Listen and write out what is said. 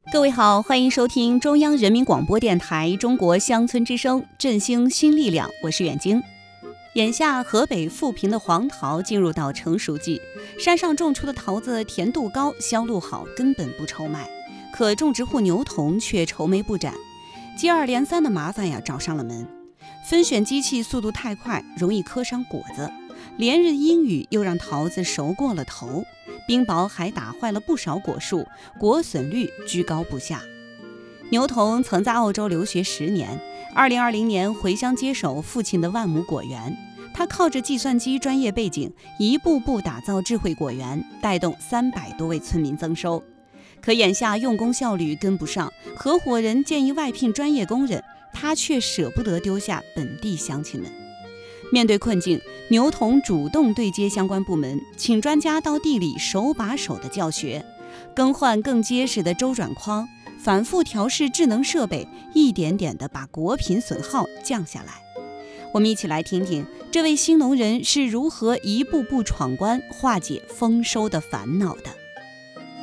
各位好，欢迎收听中央人民广播电台中国乡村之声振兴新力量，我是远晶。眼下河北富平的黄桃进入到成熟季，山上种出的桃子甜度高，销路好，根本不愁卖。可种植户牛童却愁眉不展，接二连三的麻烦找上了门。分选机器速度太快，容易磕伤果子，连日阴雨又让桃子熟过了头，冰雹还打坏了不少果树，果损率居高不下。牛童曾在澳洲留学10年，2020年回乡接手父亲的万亩果园。他靠着计算机专业背景，一步步打造智慧果园，带动300多位村民增收。可眼下用工效率跟不上，合伙人建议外聘专业工人，他却舍不得丢下本地乡亲们。面对困境，牛童主动对接相关部门，请专家到地里手把手的教学，更换更结实的周转筐，反复调试智能设备，一点点地把果品损耗降下来。我们一起来听听这位新农人是如何一步步闯关，化解丰收的烦恼的。